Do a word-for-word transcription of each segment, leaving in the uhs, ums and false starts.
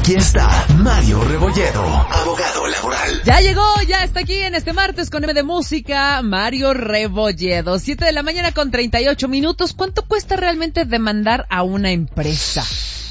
Aquí está Mario Rebolledo, abogado laboral. Ya llegó, ya está aquí en este martes con M de Música, Mario Rebolledo. Siete de la mañana con treinta y ocho minutos. ¿Cuánto cuesta realmente demandar a una empresa?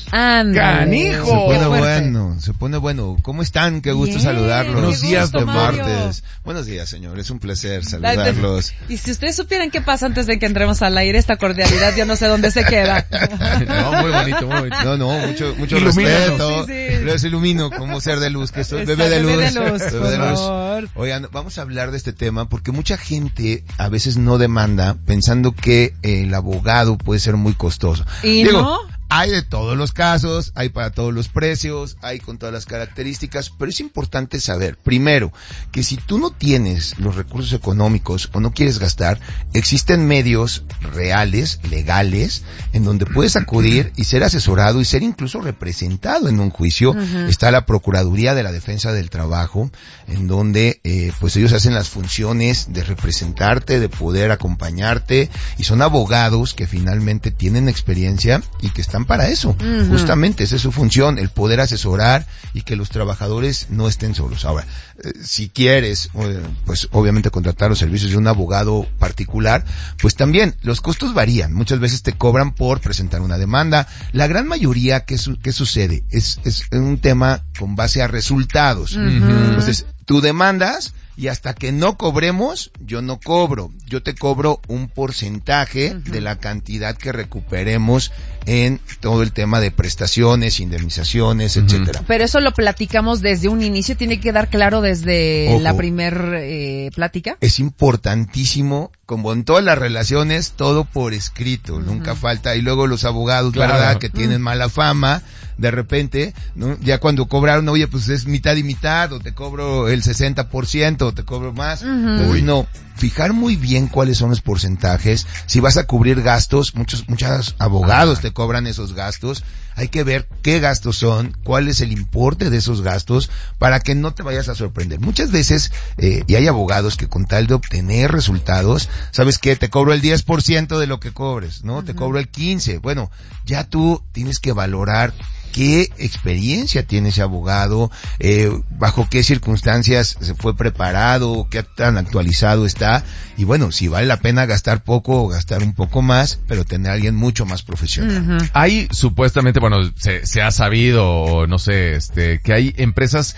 Ándale. ¡Canijo! Se pone bueno, se pone bueno. ¿Cómo están? Qué gusto Bien, saludarlos. Buenos días de Mario. martes. Buenos días, señor. Es un placer saludarlos. Y si ustedes supieran qué pasa antes de que entremos al aire, esta cordialidad, yo no sé dónde se queda. No, muy bonito, muy bonito. No, no, mucho, mucho Ilumínanos. respeto. Sí, sí. Les ilumino como ser de luz, que soy Está, bebé de luz. bebé de luz, Bebé por de luz. favor. Oigan, vamos a hablar de este tema porque mucha gente a veces no demanda pensando que el abogado puede ser muy costoso. ¿Y Digo, no? hay de todos los casos, hay para todos los precios, hay con todas las características, pero es importante saber, primero, que si tú no tienes los recursos económicos o no quieres gastar, existen medios reales, legales, en donde puedes acudir y ser asesorado y ser incluso representado en un juicio. Uh-huh. Está la Procuraduría de la Defensa del Trabajo, en donde eh, pues ellos hacen las funciones de representarte, de poder acompañarte, y son abogados que finalmente tienen experiencia y que están para eso. Uh-huh. Justamente esa es su función, el poder asesorar y que los trabajadores no estén solos. Ahora, eh, si quieres, eh, pues obviamente contratar los servicios de un abogado particular, pues también los costos varían. Muchas veces te cobran por presentar una demanda. La gran mayoría, ¿qué, su- qué sucede? Es, es un tema con base a resultados. Uh-huh. Entonces, tú demandas y hasta que no cobremos, yo no cobro. Yo te cobro un porcentaje uh-huh. de la cantidad que recuperemos en todo el tema de prestaciones, indemnizaciones, uh-huh. etcétera. Pero eso lo platicamos desde un inicio, tiene que quedar claro desde Ojo, la primer eh, plática. Es importantísimo, como en todas las relaciones, todo por escrito, uh-huh. nunca falta. Y luego los abogados, claro. ¿verdad?, que uh-huh. tienen mala fama, de repente, ¿no? Ya cuando cobraron, oye, pues es mitad y mitad, o te cobro el sesenta por ciento, o te cobro más. Uh-huh. Uy, no. Fijar muy bien cuáles son los porcentajes. Si vas a cubrir gastos, muchos, muchos abogados Ajá. te cobran esos gastos. Hay que ver qué gastos son, cuál es el importe de esos gastos, para que no te vayas a sorprender. Muchas veces, eh, y hay abogados que con tal de obtener resultados, ¿sabes qué? Te cobro el diez por ciento de lo que cobres, ¿no? Uh-huh. Te cobro el quince. Bueno, ya tú tienes que valorar qué experiencia tiene ese abogado, eh, bajo qué circunstancias se fue preparado, qué tan actualizado está, y bueno, si vale la pena gastar poco o gastar un poco más, pero tener a alguien mucho más profesional. Uh-huh. Hay supuestamente, bueno, se, se ha sabido, no sé, este, que hay empresas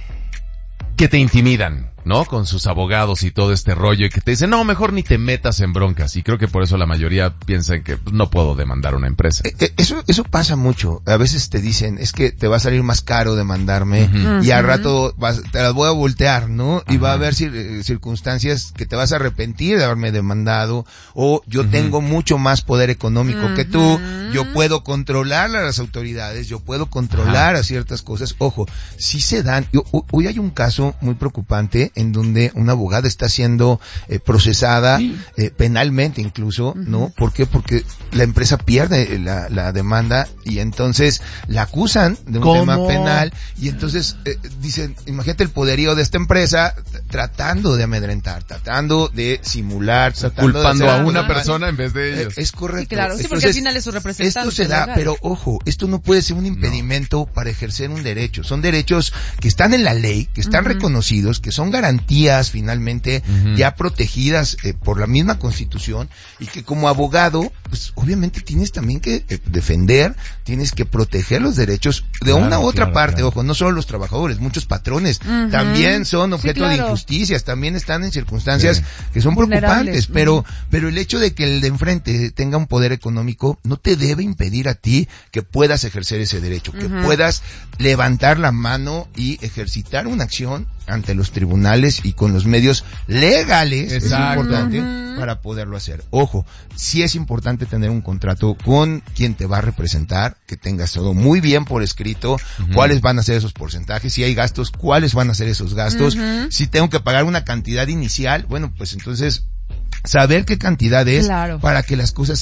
que te intimidan, ¿no? Con sus abogados y todo este rollo, y que te dicen, no, mejor ni te metas en broncas. Y creo que por eso la mayoría piensa que pues, no puedo demandar a una empresa. Eh, eso, eso pasa mucho. A veces te dicen, es que te va a salir más caro demandarme, uh-huh. y al rato vas, te las voy a voltear, ¿no? Uh-huh. Y va a haber cir- circunstancias que te vas a arrepentir de haberme demandado, o yo uh-huh. tengo mucho más poder económico uh-huh. que tú, yo puedo controlar a las autoridades, yo puedo controlar uh-huh. a ciertas cosas. Ojo, si se dan, yo, hoy hay un caso muy preocupante en donde una abogada está siendo eh, procesada sí. eh, penalmente incluso, uh-huh. ¿no? ¿Por qué? Porque la empresa pierde la, la demanda y entonces la acusan de un ¿Cómo? tema penal, y entonces eh, dicen, imagínate el poderío de esta empresa t- tratando de amedrentar, tratando de simular, o sea, tratando culpando de hacer a una mal. persona en vez de ellos. Eh, es correcto. Sí, claro, sí, porque entonces, al final es su representante. Esto se da, legal. pero ojo, esto no puede ser un impedimento no. para ejercer un derecho. Son derechos que están en la ley, que están uh-huh. reconocidos, que son garantías finalmente uh-huh. ya protegidas eh, por la misma Constitución, y que como abogado, pues obviamente tienes también que eh, defender, tienes que proteger los derechos de claro, una u otra claro, parte. claro. Ojo, no solo los trabajadores, muchos patrones uh-huh. también son objeto sí, claro. de injusticias, también están en circunstancias sí. que son preocupantes, pero uh-huh. pero el hecho de que el de enfrente tenga un poder económico no te debe impedir a ti que puedas ejercer ese derecho, uh-huh. que puedas levantar la mano y ejercitar una acción ante los tribunales y con los medios legales. Exacto. Es importante uh-huh. para poderlo hacer. Ojo, sí es importante tener un contrato con quien te va a representar, que tengas todo muy bien por escrito, uh-huh. cuáles van a ser esos porcentajes, si hay gastos, cuáles van a ser esos gastos, uh-huh. si tengo que pagar una cantidad inicial, bueno, pues entonces saber qué cantidad es claro. para que las cosas sean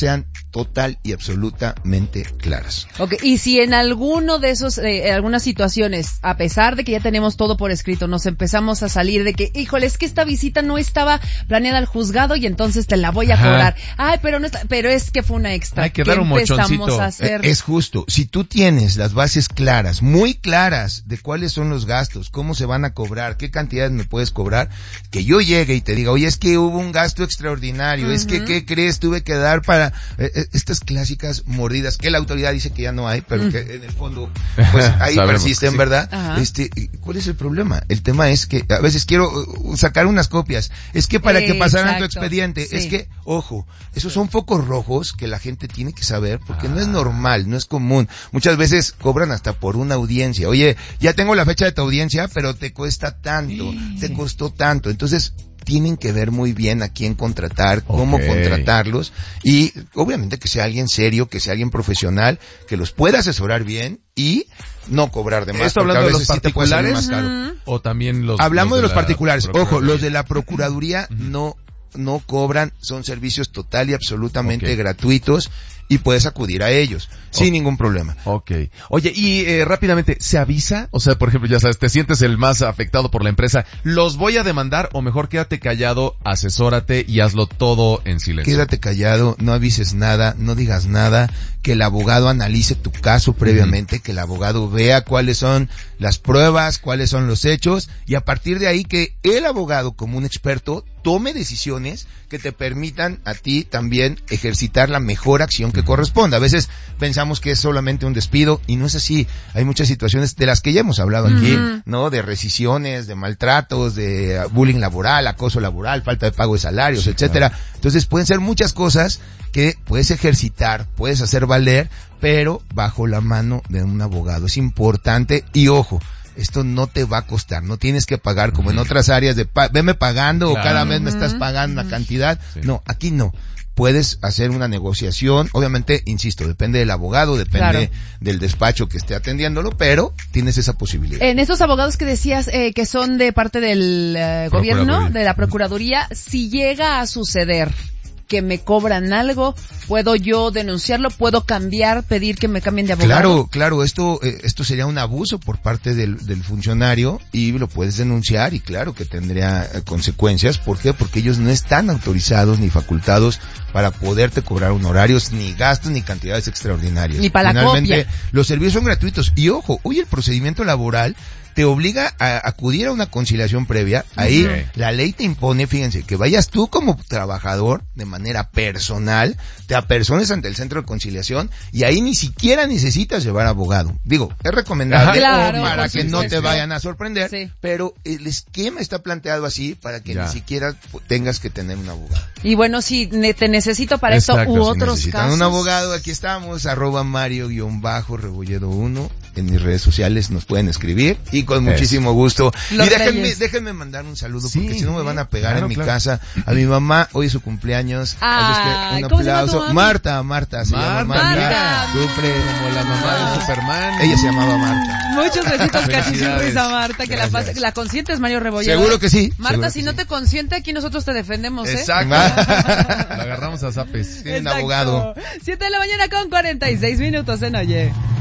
total y absolutamente claras. Ok, y si en alguno de esos, eh, algunas situaciones, a pesar de que ya tenemos todo por escrito, nos empezamos a salir de que, híjole, es que esta visita no estaba planeada al juzgado y entonces te la voy a Ajá. cobrar. Ay, pero no está, pero es que fue una extra. Hay que ¿Qué dar un empezamos mochoncito? a hacer? Eh, Es justo. Si tú tienes las bases claras, muy claras, de cuáles son los gastos, cómo se van a cobrar, qué cantidades me puedes cobrar, que yo llegue y te diga, oye, es que hubo un gasto extraordinario, uh-huh. es que, ¿qué crees? Tuve que dar para eh, estas clásicas mordidas que la autoridad dice que ya no hay, pero uh-huh. que en el fondo, pues ahí persisten, sí. ¿verdad? Uh-huh. Este, ¿cuál es el problema? El tema es que a veces quiero uh, sacar unas copias. Es que para eh, que pasaran tu expediente, sí. es que, ojo, esos son focos rojos que la gente tiene que saber, porque ah. no es normal, no es común. Muchas veces cobran hasta por una audiencia. Oye, ya tengo la fecha de tu audiencia, pero te cuesta tanto, sí. te costó tanto. Entonces, tienen que ver muy bien a quién contratar, cómo okay. contratarlos, y obviamente que sea alguien serio, que sea alguien profesional, que los pueda asesorar bien y no cobrar de más. ¿Esto hablando de los particulares? Sí más caro. Uh-huh. O también los... Hablamos los de, de los particulares. Ojo, los de la uh-huh. Procuraduría uh-huh. no no cobran, son servicios total y absolutamente okay. gratuitos y puedes acudir a ellos sin okay. ningún problema. Ok. Oye, y eh, rápidamente, ¿se avisa? O sea, por ejemplo, ya sabes, te sientes el más afectado por la empresa, ¿los voy a demandar o mejor quédate callado, asesórate y hazlo todo en silencio? Quédate callado, no avises nada, no digas nada, que el abogado analice tu caso previamente, uh-huh. que el abogado vea cuáles son las pruebas, cuáles son los hechos y a partir de ahí que el abogado como un experto tome decisiones que te permitan a ti también ejercitar la mejor acción que corresponda. A veces pensamos que es solamente un despido y no es así. Hay muchas situaciones de las que ya hemos hablado aquí, uh-huh. ¿no? De rescisiones, de maltratos, de bullying laboral, acoso laboral, falta de pago de salarios, sí, etcétera. Claro. Entonces pueden ser muchas cosas que puedes ejercitar, puedes hacer valer, pero bajo la mano de un abogado. Es importante y ojo, esto no te va a costar, no tienes que pagar como en otras áreas de pa- veme pagando claro. o cada mes me estás pagando una cantidad. Sí. No, aquí no. Puedes hacer una negociación, obviamente, insisto, depende del abogado, depende claro. del despacho que esté atendiéndolo, pero tienes esa posibilidad. En esos abogados que decías eh, que son de parte del eh, gobierno, de la Procuraduría, si llega a suceder que me cobran algo, ¿puedo yo denunciarlo? ¿Puedo cambiar, pedir que me cambien de abogado? Claro, claro, esto eh, esto sería un abuso por parte del, del funcionario y lo puedes denunciar y claro que tendría eh, consecuencias. ¿Por qué? Porque ellos no están autorizados ni facultados para poderte cobrar honorarios, ni gastos, ni cantidades extraordinarias. Ni para la copia. Los servicios son gratuitos. Y ojo, hoy el procedimiento laboral te obliga a acudir a una conciliación previa. Ahí okay. la ley te impone, fíjense, que vayas tú como trabajador de manera personal, te apersones ante el centro de conciliación y ahí ni siquiera necesitas llevar abogado. Digo, es recomendable claro, para que no te sí. vayan a sorprender, sí. pero el esquema está planteado así para que ya. ni siquiera tengas que tener un abogado. Y bueno, si te necesito para Exacto, esto u si otros necesitan casos. un abogado, aquí estamos, arroba Mario-Rebolledo uno. En mis redes sociales nos pueden escribir y con Eso. muchísimo gusto. Los y déjenme, déjenme mandar un saludo sí, porque si no me van a pegar claro, en mi claro. casa. A mi mamá, hoy es su cumpleaños. Ah, un aplauso. Marta, Marta, se Marta, llama Marta. Mira, sufre como la mamá de Superman. Ella se llamaba Marta. Muchos besitos, cachis a Marta, que la, pase, la consientes, Mario Rebolledo. Seguro que sí. Marta, si sí. no te consiente, aquí nosotros te defendemos, ¿eh? Exacto. La agarramos a zapes. Tiene un abogado. siete de la mañana con cuarenta y seis minutos en Oye.